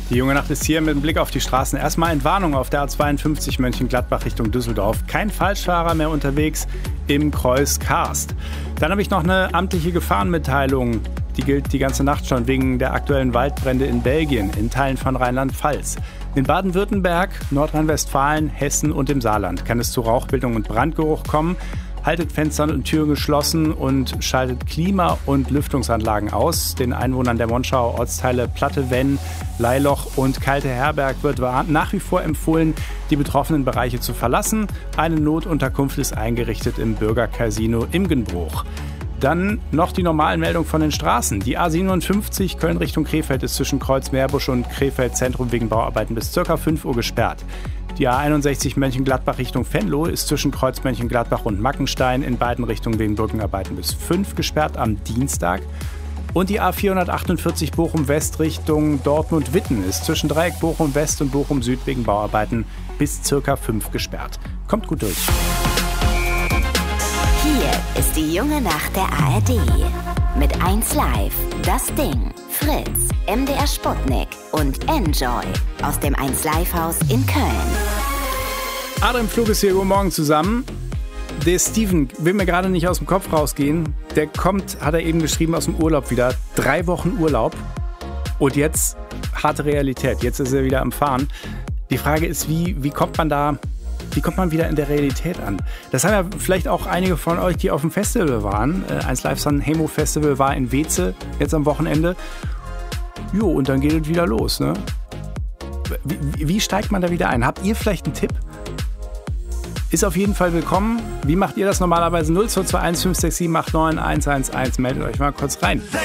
Die junge Nacht ist hier mit dem Blick auf die Straßen. Erstmal Entwarnung auf der A52 Mönchengladbach Richtung Düsseldorf. Kein Falschfahrer mehr unterwegs im Kreuz Karst. Dann habe ich noch eine amtliche Gefahrenmitteilung. Die gilt die ganze Nacht schon wegen der aktuellen Waldbrände in Belgien, in Teilen von Rheinland-Pfalz. In Baden-Württemberg, Nordrhein-Westfalen, Hessen und im Saarland kann es zu Rauchbildung und Brandgeruch kommen. Haltet Fenster und Türen geschlossen und schaltet Klima- und Lüftungsanlagen aus. Den Einwohnern der Monschauer Ortsteile Platte-Venn, Leiloch und Kalte Herberg wird nach wie vor empfohlen, die betroffenen Bereiche zu verlassen. Eine Notunterkunft ist eingerichtet im Bürgercasino Imgenbruch. Dann noch die normalen Meldungen von den Straßen. Die A57 Köln Richtung Krefeld ist zwischen Kreuz-Meerbusch und Krefeld Zentrum wegen Bauarbeiten bis ca. 5 Uhr gesperrt. Die A61 Mönchengladbach Richtung Venlo ist zwischen Kreuz Mönchengladbach und Mackenstein in beiden Richtungen wegen Brückenarbeiten bis 5 gesperrt am Dienstag. Und die A448 Bochum-West Richtung Dortmund-Witten ist zwischen Dreieck Bochum-West und Bochum-Süd wegen Bauarbeiten bis ca. 5 gesperrt. Kommt gut durch. Hier ist die junge Nacht der ARD. Mit 1Live, Das Ding, Fritz, MDR Sputnik und Enjoy aus dem 1Live-Haus in Köln. Adrian Flug ist hier, guten Morgen zusammen. Der Steven will mir gerade nicht aus dem Kopf rausgehen. Der kommt, hat er eben geschrieben, aus dem Urlaub wieder. 3 Wochen Urlaub und jetzt harte Realität. Jetzt ist er wieder am Fahren. Die Frage ist, wie kommt man da... Wie kommt man wieder in der Realität an? Das haben ja vielleicht auch einige von euch, die auf dem Festival waren. 1Live San Hemo Festival war in Weze jetzt am Wochenende. Jo, und dann geht es wieder los, ne? Wie steigt man da wieder ein? Habt ihr vielleicht einen Tipp? Ist auf jeden Fall willkommen. Wie macht ihr das normalerweise? 0221 567 89 111. Meldet euch mal kurz rein.